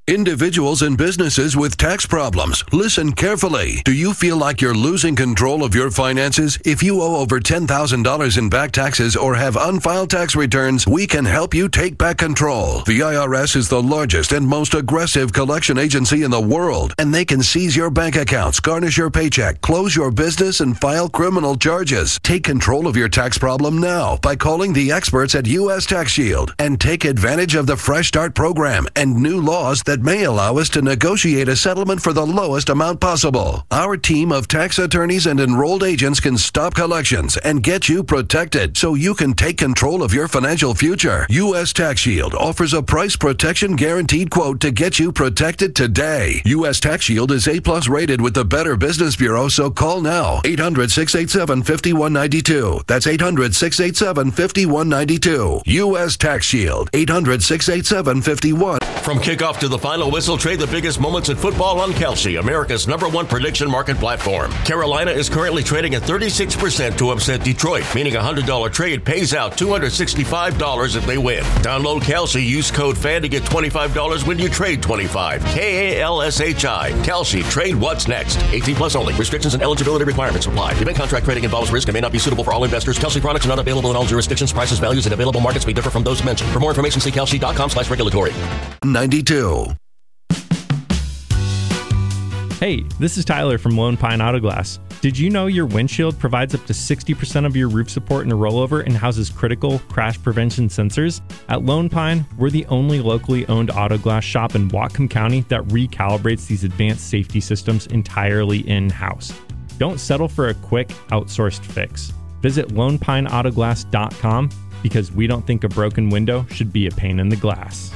Individuals and businesses with tax problems, listen carefully. Do you feel like you're losing control of your finances? If you owe over $10,000 in back taxes or have unfiled tax returns, we can help you take back control. The IRS is the largest and most aggressive collection agency in the world, and they can seize your bank accounts, garnish your paycheck, close your business, and file criminal charges. Take control of your tax problem now by calling the experts at U.S. Tax Shield and take advantage of the Fresh Start program and new laws that may allow us to negotiate a settlement for the lowest amount possible. Our team of tax attorneys and enrolled agents can stop collections and get you protected so you can take control of your financial future. U.S. Tax Shield offers a price protection guaranteed quote to get you protected today. U.S. Tax Shield is A+ rated with the Better Business Bureau, so call now. 800-687-5192. That's 800-687-5192. U.S. Tax Shield. 800-687-5192. From kickoff to the final whistle, trade the biggest moments in football on Kalshi, America's #1 prediction market platform. Carolina is currently trading at 36% to upset Detroit, meaning a $100 trade pays out $265 if they win. Download Kalshi, use code FAN to get $25 when you trade $25. KALSHI. Kalshi, trade what's next. 18+ only. Restrictions and eligibility requirements apply. Event contract trading involves risk and may not be suitable for all investors. Kalshi products are not available in all jurisdictions. Prices, values, and available markets may differ from those mentioned. For more information, see kalshi.com/regulatory. 92. Hey, this is Tyler from Lone Pine Auto Glass. Did you know your windshield provides up to 60% of your roof support in a rollover and houses critical crash prevention sensors? At Lone Pine, we're the only locally owned auto glass shop in Whatcom County that recalibrates these advanced safety systems entirely in-house. Don't settle for a quick, outsourced fix. Visit lonepineautoglass.com because we don't think a broken window should be a pain in the glass.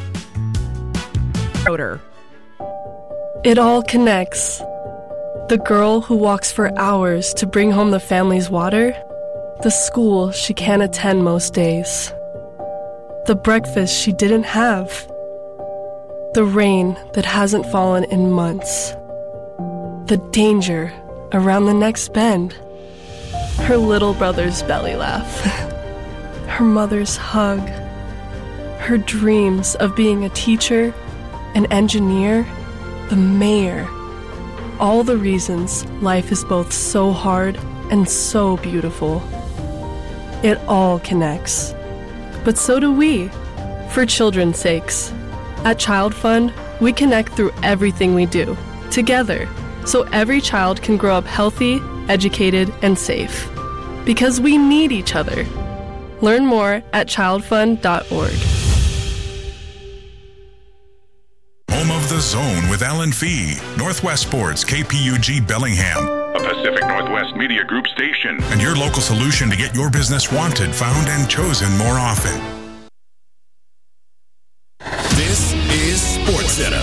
It all connects. The girl who walks for hours to bring home the family's water, the school she can't attend most days, the breakfast she didn't have, the rain that hasn't fallen in months, the danger around the next bend, her little brother's belly laugh, her mother's hug, her dreams of being a teacher, an engineer, the mayor. All the reasons life is both so hard and so beautiful. It all connects. But so do we, for children's sakes. At Child Fund, we connect through everything we do, together, so every child can grow up healthy, educated, and safe. Because we need each other. Learn more at childfund.org. Home of the Zone with Alan Fee. Northwest Sports, KPUG Bellingham. A Pacific Northwest Media Group station. And your local solution to get your business wanted, found, and chosen more often. This is SportsCenter.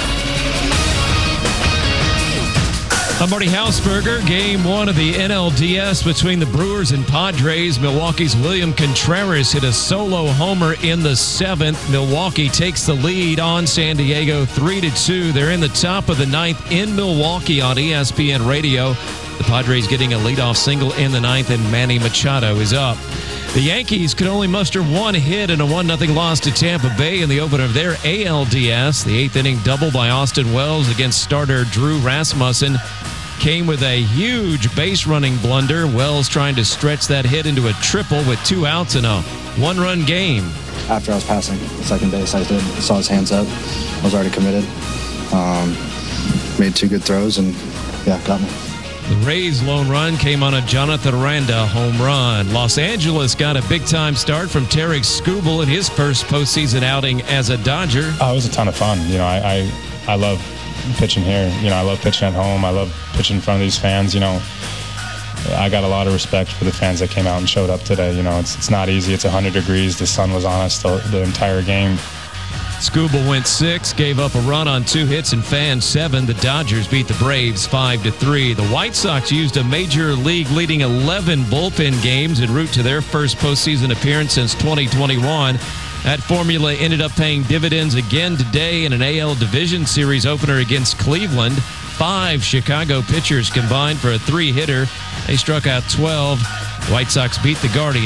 I'm Marty Hausberger. Game 1 of the NLDS between the Brewers and Padres. Milwaukee's William Contreras hit a solo homer in the 7th. Milwaukee takes the lead on San Diego 3-2. They're in the top of the 9th in Milwaukee on ESPN Radio. The Padres getting a leadoff single in the 9th, and Manny Machado is up. The Yankees could only muster one hit in a 1-0 loss to Tampa Bay in the opener of their ALDS. The 8th inning double by Austin Wells against starter Drew Rasmussen came with a huge base-running blunder. Wells trying to stretch that hit into a triple with 2 outs in a 1-run game. After I was passing second base, I saw his hands up. I was already committed. Made 2 good throws and, got me. The Rays' lone run came on a Jonathan Aranda home run. Los Angeles got a big-time start from Tarek Skubal in his first postseason outing as a Dodger. It was a ton of fun. I love pitching here. I love pitching at home. I love pitching in front of these fans. I got a lot of respect for the fans that came out and showed up today. It's not easy. It's 100 degrees. The sun was on us the entire game. Skubal went 6, gave up a run on 2 hits and fanned 7. The Dodgers beat the Braves 5-3. The White Sox used a major league leading 11 bullpen games en route to their first postseason appearance since 2021. That formula ended up paying dividends again today in an AL Division Series opener against Cleveland. 5 Chicago pitchers combined for a 3-hitter. They struck out 12. White Sox beat the Guardians